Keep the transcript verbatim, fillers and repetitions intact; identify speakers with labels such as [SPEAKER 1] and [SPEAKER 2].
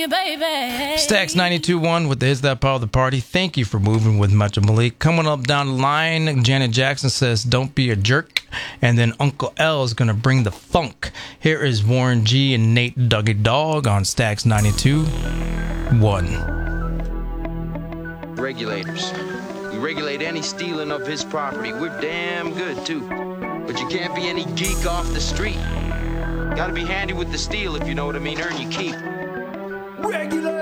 [SPEAKER 1] you, baby.
[SPEAKER 2] Stax ninety-two point one with the Is That Part of the Party. Thank you for moving with Metro Malik. Coming up down the line, Janet Jackson says, don't be a jerk. And then Uncle L is going to bring the funk. Here is Warren G and Nate Dougie Dog on Stax ninety-two point one.
[SPEAKER 3] Regulators. We regulate any stealing of his property. We're damn good, too. But you can't be any geek off the street. Gotta be handy with the steel, if you know what I mean. Earn your keep.
[SPEAKER 4] Regulators.